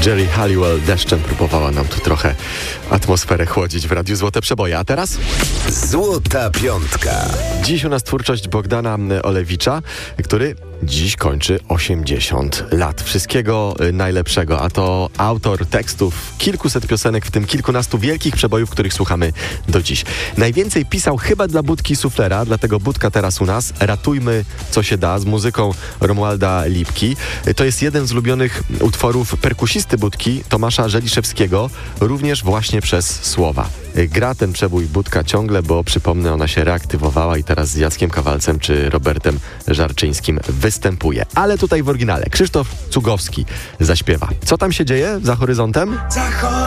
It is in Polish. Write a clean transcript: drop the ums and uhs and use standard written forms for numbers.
Jerry Halliwell deszczem próbowała nam tu trochę atmosferę chłodzić w Radiu Złote Przeboje. A teraz? Złota Piątka. Dziś u nas twórczość Bogdana Olewicza, który dziś kończy 80 lat. Wszystkiego najlepszego, a to autor tekstów kilkuset piosenek, w tym kilkunastu wielkich przebojów, których słuchamy do dziś. Najwięcej pisał chyba dla Budki Suflera, dlatego Budka teraz u nas. Ratujmy co się da z muzyką Romualda Lipki. To jest jeden z ulubionych utworów perkusisty Budki, Tomasza Żeliszewskiego, również właśnie przez słowa. Gra ten przebój Budka ciągle, bo przypomnę, ona się reaktywowała i teraz z Jackiem Kawalcem czy Robertem Żarczyńskim występuje. Ale tutaj w oryginale Krzysztof Cugowski zaśpiewa. Co tam się dzieje za horyzontem?